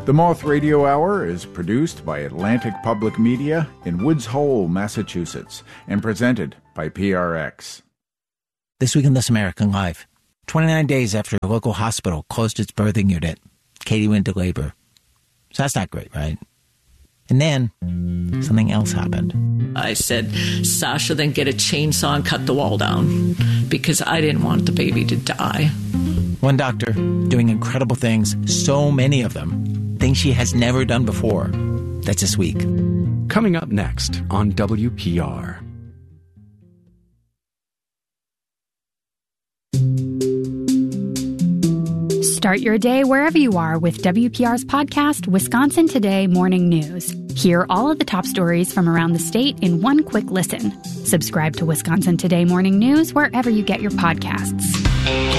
The Moth Radio Hour is produced by Atlantic Public Media in Woods Hole, Massachusetts, and presented by PRX. This week in This American Life, 29 days after a local hospital closed its birthing unit, Katie went to labor. So that's not great, right? And then something else happened. I said, Sasha, then get a chainsaw and cut the wall down, because I didn't want the baby to die. One doctor doing incredible things, so many of them, things she has never done before. That's this week. Coming up next on WPR. Start your day wherever you are with WPR's podcast, Wisconsin Today Morning News. Hear all of the top stories from around the state in one quick listen. Subscribe to Wisconsin Today Morning News wherever you get your podcasts.